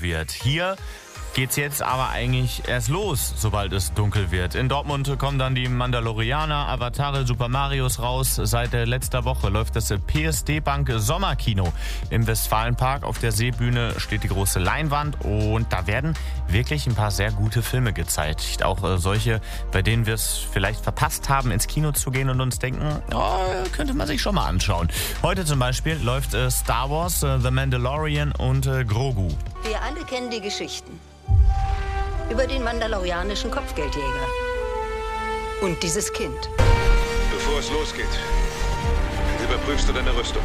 wird. Hier geht's jetzt aber eigentlich erst los, sobald es dunkel wird. In Dortmund kommen dann die Mandalorianer, Avatare, Super Marios raus. Seit letzter Woche läuft das PSD Bank Sommerkino im Westfalenpark. Auf der Seebühne steht die große Leinwand und da werden wirklich ein paar sehr gute Filme gezeigt. Auch solche, bei denen wir es vielleicht verpasst haben, ins Kino zu gehen und uns denken, oh, könnte man sich schon mal anschauen. Heute zum Beispiel läuft Star Wars, The Mandalorian und Grogu. Wir alle kennen die Geschichten über den mandalorianischen Kopfgeldjäger und dieses Kind. Bevor es losgeht, überprüfst du deine Rüstung.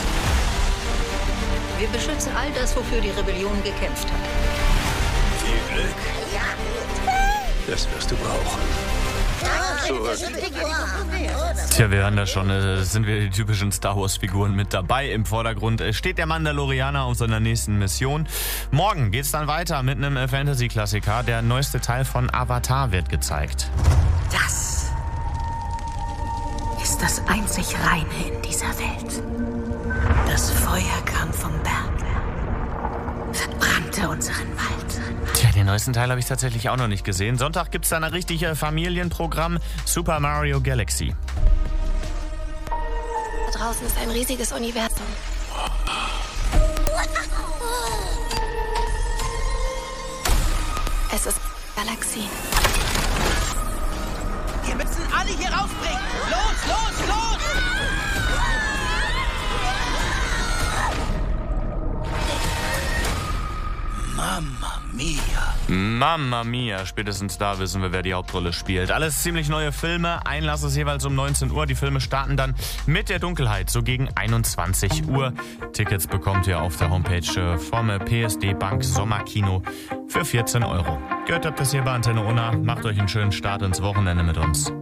Wir beschützen all das, wofür die Rebellion gekämpft hat. Viel Glück. Das wirst du brauchen. Zurück. Tja, wir hören das schon, sind wir die typischen Star Wars-Figuren mit dabei. Im Vordergrund steht der Mandalorianer auf seiner nächsten Mission. Morgen geht's dann weiter mit einem Fantasy-Klassiker. Der neueste Teil von Avatar wird gezeigt. Das ist das einzig Reine in dieser Welt. Das Feuer kam vom Berg, verbrannte unseren Wald. Tja, den neuesten Teil habe ich tatsächlich auch noch nicht gesehen. Sonntag gibt's dann ein richtiges Familienprogramm, Super Mario Galaxy. Da draußen ist ein riesiges Universum. Es ist Galaxien. Wir müssen alle hier rausbringen! Los, los, los! Mamma mia! Mamma mia, spätestens da wissen wir, wer die Hauptrolle spielt. Alles ziemlich neue Filme, Einlass ist jeweils um 19 Uhr. Die Filme starten dann mit der Dunkelheit, so gegen 21 Uhr. Tickets bekommt ihr auf der Homepage vom PSD Bank Sommerkino für 14 €. Gehört habt das hier bei Antenne Unna. Macht euch einen schönen Start ins Wochenende mit uns.